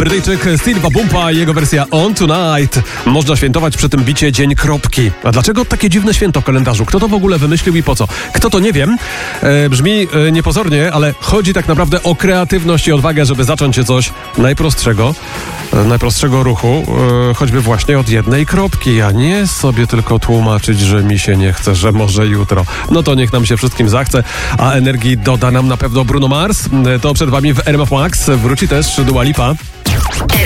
Brytyjczyk Silva Bumpa i jego wersja On Tonight. Można świętować przy tym bicie Dzień Kropki. A dlaczego takie dziwne święto w kalendarzu? Kto to w ogóle wymyślił i po co? Kto to, nie wiem. Brzmi niepozornie, ale chodzi tak naprawdę o kreatywność i odwagę, żeby zacząć coś najprostszego ruchu, choćby właśnie od jednej kropki, a nie sobie tylko tłumaczyć, że mi się nie chce, że może jutro. No to niech nam się wszystkim zachce, a energii doda nam na pewno Bruno Mars. To przed wami w RMF Max. Wróci też Dua Lipa.